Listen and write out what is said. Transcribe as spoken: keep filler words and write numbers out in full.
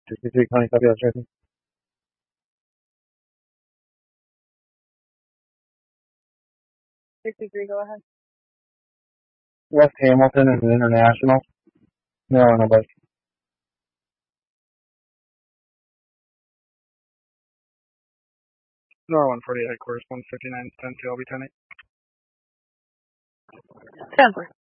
sixty-three County, copy that, Tracy. sixty-three, go ahead. West Hamilton is an international. No, nobody. Nor one forty-eight headquarters, one fifty-nine, ten, L B ten eight. ten,